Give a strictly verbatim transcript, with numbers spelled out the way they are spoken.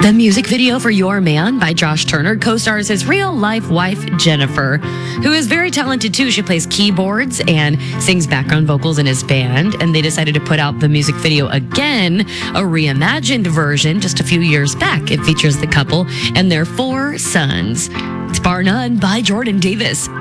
The music video for Your Man by Josh Turner co-stars his real-life wife, Jennifer, who is very talented too. She plays keyboards and sings background vocals in his band, and they decided to put out the music video again, a reimagined version just a few years back. It features the couple and their four sons. It's Bar None by Jordan Davis.